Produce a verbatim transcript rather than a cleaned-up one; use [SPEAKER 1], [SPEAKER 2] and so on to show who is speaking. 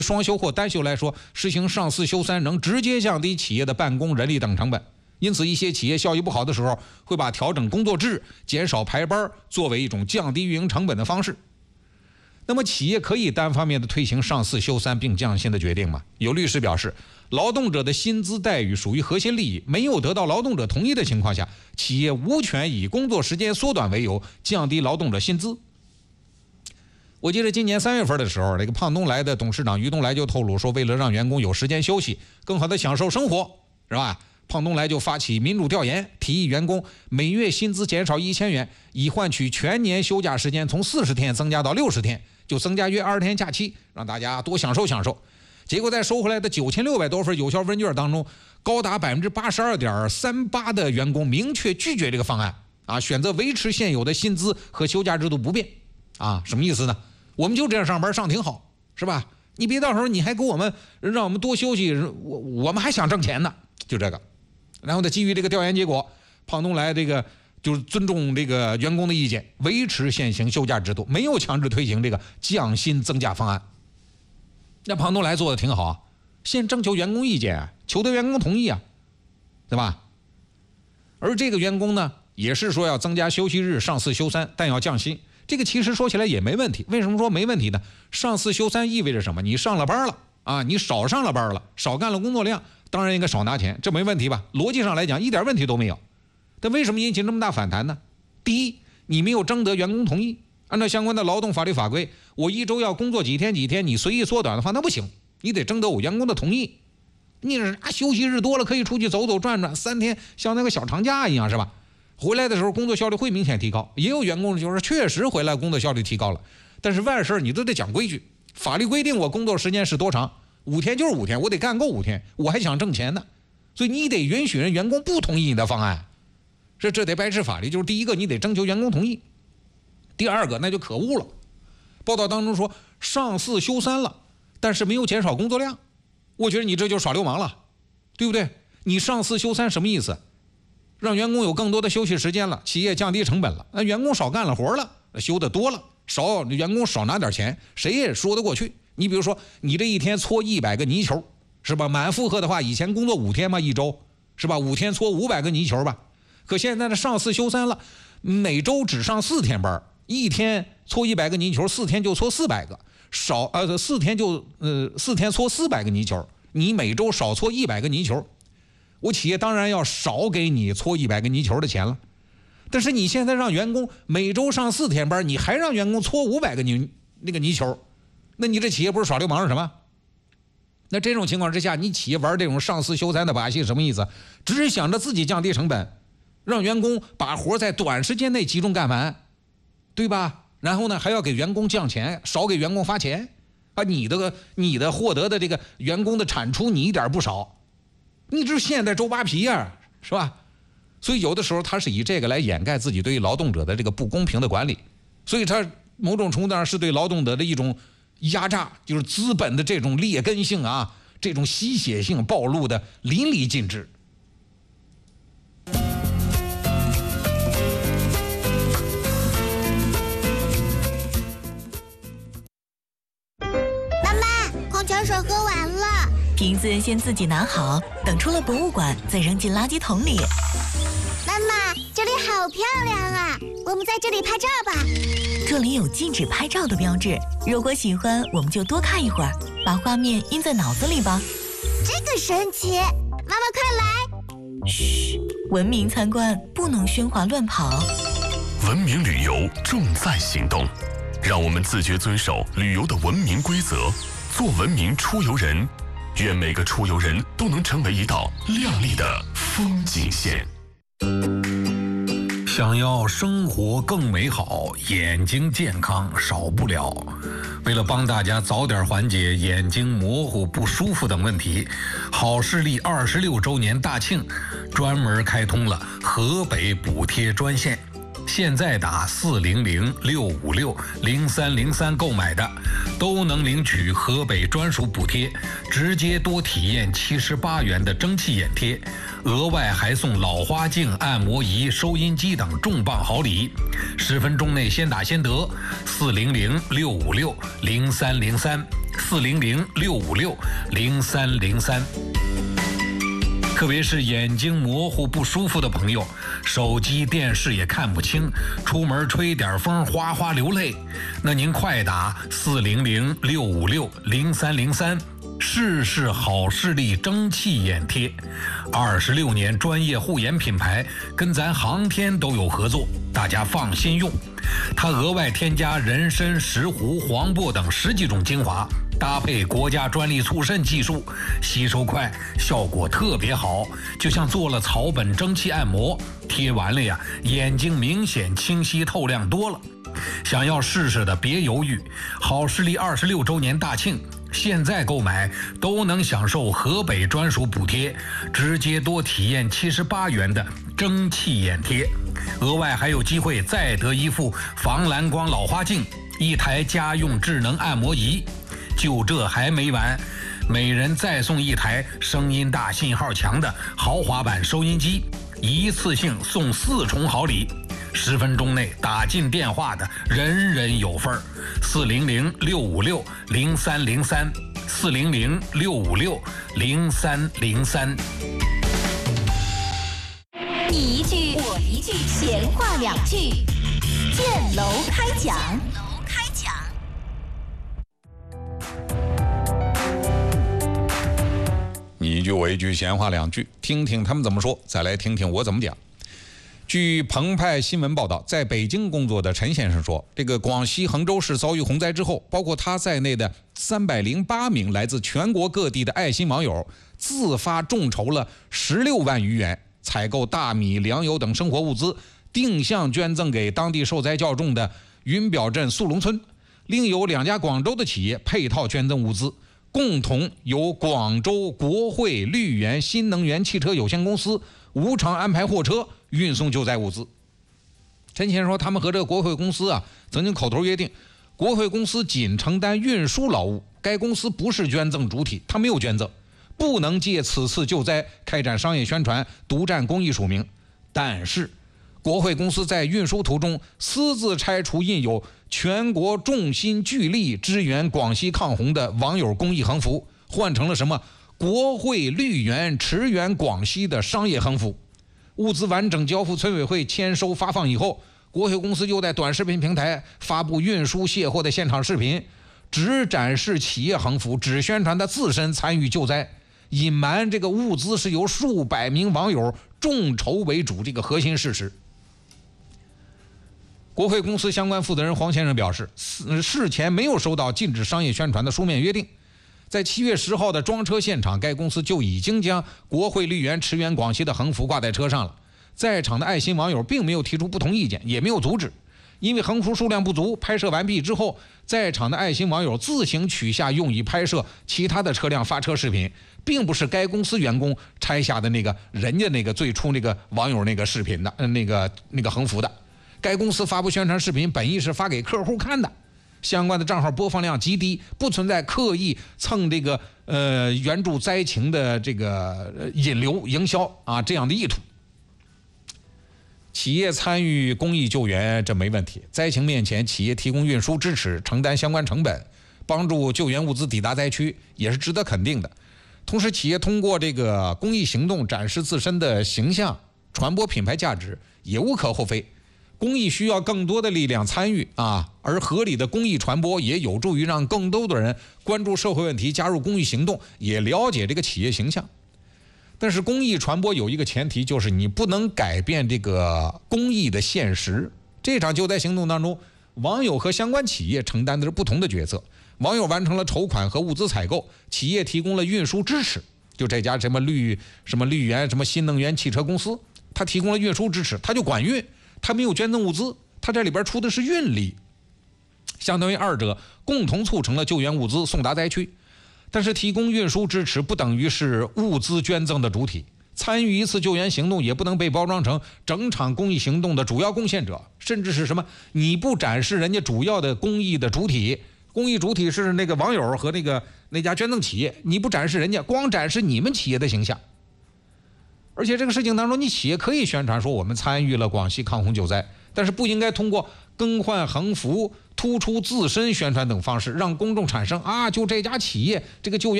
[SPEAKER 1] 双休或单休来说，实行上四休三能直接降低企业的办公、人力等成本。因此，一些企业效益不好的时候，会把调整工作制、减少排班作为一种降低运营成本的方式。那么，企业可以单方面的推行上四休三并降薪的决定吗？有律师表示，劳动者的薪资待遇属于核心利益，没有得到劳动者同意的情况下，企业无权以工作时间缩短为由降低劳动者薪资。我记得今年三月份的时候，这个胖东来的董事长于东来就透露说，为了让员工有时间休息，更好的享受生活，是吧？胖东来就发起民主调研，提议员工每月薪资减少一千元，以换取全年休假时间从四十天增加到六十天，就增加约二十天假期，让大家多享受享受。结果在收回来的九千六百多份有效问卷当中，高达百分之八十二点三八的员工明确拒绝这个方案啊，选择维持现有的薪资和休假制度不变啊，什么意思呢？我们就这样上班上挺好，是吧？你别到时候你还给我们让我们多休息，我我们还想挣钱呢，就这个。然后呢，基于这个调研结果，胖东来这个就是尊重这个员工的意见，维持现行休假制度，没有强制推行这个降薪增假方案。那胖东来做的挺好啊，先征求员工意见啊，求得员工同意啊，对吧？而这个员工呢，也是说要增加休息日，上四休三，但要降薪。这个其实说起来也没问题，为什么说没问题呢？上四休三意味着什么？你上了班了啊，你少上了班了，少干了工作量，当然应该少拿钱，这没问题吧？逻辑上来讲一点问题都没有。但为什么引起这么大反弹呢？第一，你没有征得员工同意，按照相关的劳动法律法规，我一周要工作几天几天，你随意缩短的话那不行，你得征得我员工的同意。你是啊，休息日多了可以出去走走转转，三天像那个小长假一样，是吧？回来的时候工作效率会明显提高，也有员工就是确实回来工作效率提高了，但是万事你都得讲规矩，法律规定我工作时间是多长，五天就是五天，我得干够五天，我还想挣钱呢，所以你得允许人员工不同意你的方案，这这得掰扯法律，就是第一个你得征求员工同意，第二个那就可恶了，报道当中说上四休三了，但是没有减少工作量，我觉得你这就耍流氓了，对不对？你上四休三什么意思？让员工有更多的休息时间了，企业降低成本了，那员工少干了活了，休的多了，少员工少拿点钱，谁也说得过去。你比如说，你这一天搓一百个泥球，是吧？满负荷的话，以前工作五天嘛，一周是吧？五天搓五百个泥球吧。可现在呢，上四休三了，每周只上四天班，一天搓一百个泥球，四天就搓四百个，少呃四天就呃四天搓四百个泥球，你每周少搓一百个泥球。我企业当然要少给你搓一百个泥球的钱了，但是你现在让员工每周上四天班，你还让员工搓五百个泥那个泥球，那你这企业不是耍流氓是什么？那这种情况之下，你企业玩这种上四休三的把戏什么意思？只想着自己降低成本，让员工把活在短时间内集中干完，对吧？然后呢，还要给员工降钱，少给员工发钱啊！你的你的获得的这个员工的产出，你一点不少。你这是现在周扒皮呀，是吧？所以有的时候他是以这个来掩盖自己对于劳动者的这个不公平的管理，所以他某种程度上是对劳动者的一种压榨，就是资本的这种劣根性啊，这种吸血性暴露的淋漓尽致。
[SPEAKER 2] 妈妈，矿泉水喝完了。
[SPEAKER 3] 瓶子先自己拿好，等出了博物馆再扔进垃圾桶里。
[SPEAKER 2] 妈妈，这里好漂亮啊，我们在这里拍照吧。
[SPEAKER 3] 这里有禁止拍照的标志，如果喜欢我们就多看一会儿，把画面印在脑子里吧。
[SPEAKER 2] 这个神奇，妈妈快来。
[SPEAKER 3] 嘘，文明参观不能喧哗乱跑。
[SPEAKER 4] 文明旅游重在行动，让我们自觉遵守旅游的文明规则，做文明出游人。愿每个出游人都能成为一道亮丽的风景线。
[SPEAKER 5] 想要生活更美好，眼睛健康少不了。为了帮大家早点缓解眼睛模糊不舒服等问题，好视力二十六周年大庆专门开通了河北补贴专线。现在打四零零六五六零三零三购买的，都能领取河北专属补贴，直接多体验七十八元的蒸汽眼贴，额外还送老花镜、按摩仪、收音机等重磅好礼。十分钟内先打先得，四零零六五六零三零三四零零六五六零三零三。特别是眼睛模糊不舒服的朋友，手机电视也看不清，出门吹点风哗哗流泪，那您快打四零零六五六零三零三，试试好视力蒸汽眼贴，二十六年专业护眼品牌，跟咱航天都有合作，大家放心用。它额外添加人参、石斛、黄柏等十几种精华，搭配国家专利促渗技术，吸收快，效果特别好，就像做了草本蒸汽按摩，贴完了呀，眼睛明显清晰透亮多了。想要试试的别犹豫，好视力二十六周年大庆，现在购买都能享受河北专属补贴，直接多体验七十八元的蒸汽眼贴，额外还有机会再得一副防蓝光老花镜，一台家用智能按摩仪。就这还没完，每人再送一台声音大、信号强的豪华版收音机，一次性送四重好礼。十分钟内打进电话的人人有份儿。四零零六五六零三零三，四零零六五六零三零三。
[SPEAKER 6] 你一句我一句，闲话两句，建楼开讲。楼开讲。
[SPEAKER 1] 你一句我一句，闲话两句，听听他们怎么说，再来听听我怎么讲。据澎湃新闻报道，在北京工作的陈先生说，这个广西衡州市遭遇洪灾之后，包括他在内的三百零八名来自全国各地的爱心网友自发众筹了十六万余元，采购大米、粮油等生活物资，定向捐赠给当地受灾较重的云表镇速龙村。另有两家广州的企业配套捐赠物资，共同由广州国汇绿源新能源汽车有限公司无偿安排货车运送救灾物资。陈先生说，他们和这个国汇公司啊曾经口头约定，国汇公司仅承担运输劳务，该公司不是捐赠主体，他没有捐赠，不能借此次救灾开展商业宣传，独占公益署名。但是国汇公司在运输途中私自拆除印有全国众心聚力支援广西抗洪的网友公益横幅，换成了什么国汇绿源驰援广西的商业横幅。物资完整交付村委会签收发放以后，国汇公司又在短视频平台发布运输卸货的现场视频，只展示企业横幅，只宣传他自身参与救灾，隐瞒这个物资是由数百名网友众筹为主这个核心事实。国汇公司相关负责人黄先生表示，事前没有收到禁止商业宣传的书面约定。在七月十号的装车现场，该公司就已经将国汇绿源驰援广西的横幅挂在车上了。在场的爱心网友并没有提出不同意见，也没有阻止。因为横幅数量不足，拍摄完毕之后，在场的爱心网友自行取下用以拍摄其他的车辆发车视频，并不是该公司员工拆下的那个人家那个最初那个网友那个视频的、呃、那个那个横幅的。该公司发布宣传视频本意是发给客户看的。相关的账号播放量极低，不存在刻意蹭这个呃援助灾情的这个引流营销啊这样的意图。企业参与公益救援这没问题，灾情面前企业提供运输支持，承担相关成本，帮助救援物资抵达灾区，也是值得肯定的。同时，企业通过这个公益行动展示自身的形象，传播品牌价值，也无可厚非。公益需要更多的力量参与啊，而合理的公益传播也有助于让更多的人关注社会问题，加入公益行动，也了解这个企业形象。但是公益传播有一个前提，就是你不能改变这个公益的现实。这场救灾行动当中，网友和相关企业承担的是不同的角色。网友完成了筹款和物资采购，企业提供了运输支持。就这家什么绿什么绿源什么新能源汽车公司，他提供了运输支持，他就管运。他没有捐赠物资，他这里边出的是运力，相当于二者共同促成了救援物资送达灾区。但是提供运输支持不等于是物资捐赠的主体，参与一次救援行动也不能被包装成整场公益行动的主要贡献者，甚至是什么你不展示人家主要的公益的主体，公益主体是那个网友和那个那家捐赠企业，你不展示人家，光展示你们企业的形象。而且这个事情当中，你企业可以宣传说我们参与了广西抗洪救灾，但是不应该通过更换横幅、 突出自身宣传等方式，让公众产生啊，就这家企业这个救援